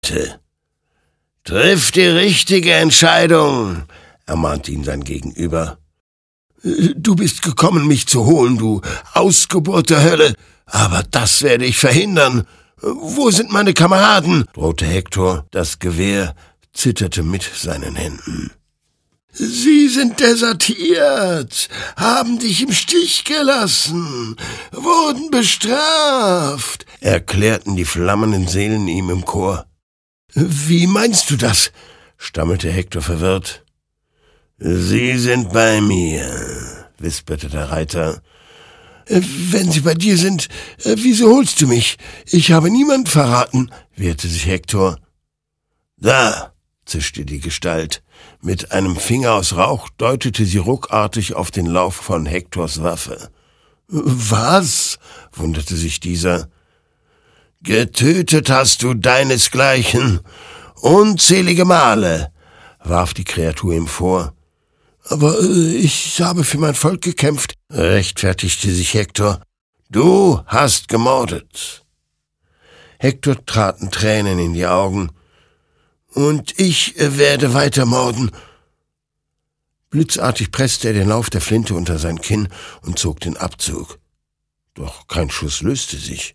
Triff die richtige Entscheidung, ermahnte ihn sein Gegenüber. Du bist gekommen, mich zu holen, du Ausgeburt der Hölle, aber das werde ich verhindern. Wo sind meine Kameraden? Drohte Hektor. Das Gewehr zitterte mit seinen Händen. Sie sind desertiert, haben dich im Stich gelassen, wurden bestraft, erklärten die flammenden Seelen ihm im Chor. Wie meinst du das? Stammelte Hektor verwirrt. Sie sind bei mir, wisperte der Reiter. Wenn sie bei dir sind, wieso holst du mich? Ich habe niemand verraten, wehrte sich Hektor. Da, zischte die Gestalt. Mit einem Finger aus Rauch deutete sie ruckartig auf den Lauf von Hektors Waffe. Was? Wunderte sich dieser. Getötet hast du deinesgleichen, unzählige Male, warf die Kreatur ihm vor. Aber ich habe für mein Volk gekämpft, rechtfertigte sich Hektor. Du hast gemordet. Hektor traten Tränen in die Augen. Und ich werde weiter morden. Blitzartig presste er den Lauf der Flinte unter sein Kinn und zog den Abzug. Doch kein Schuss löste sich.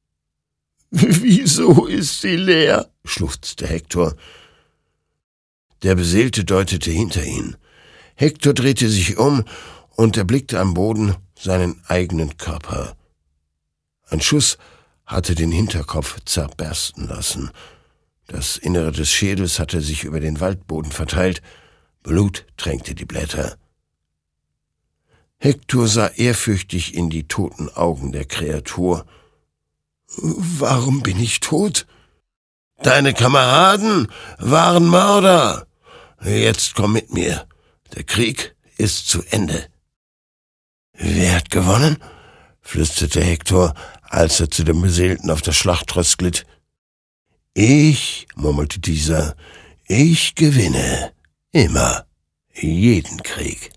»Wieso ist sie leer?« schluchzte Hektor. Der Beseelte deutete hinter ihn. Hektor drehte sich um und erblickte am Boden seinen eigenen Körper. Ein Schuss hatte den Hinterkopf zerbersten lassen. Das Innere des Schädels hatte sich über den Waldboden verteilt. Blut tränkte die Blätter. Hektor sah ehrfürchtig in die toten Augen der Kreatur. »Warum bin ich tot?« »Deine Kameraden waren Mörder. Jetzt komm mit mir. Der Krieg ist zu Ende.« »Wer hat gewonnen?« flüsterte Hektor, als er zu dem Beseelten auf das Schlachtross glitt. »Ich«, murmelte dieser, »ich gewinne. Immer. Jeden Krieg.«